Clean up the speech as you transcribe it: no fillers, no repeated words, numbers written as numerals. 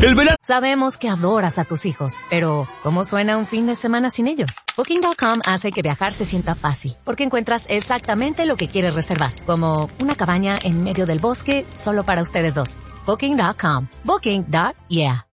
El verano... Sabemos que adoras a tus hijos, pero ¿cómo suena un fin de semana sin ellos? Booking.com hace que viajar se sienta fácil, porque encuentras exactamente lo que quieres reservar, como una cabaña en medio del bosque solo para ustedes dos. Booking.com. Booking.yeah.